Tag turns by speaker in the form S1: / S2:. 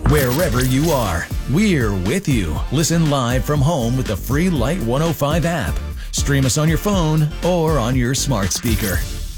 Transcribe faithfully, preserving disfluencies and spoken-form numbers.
S1: Wherever you are, we're with you. Listen live from home with the free Light one oh five app. Stream us on your phone or on your smart speaker.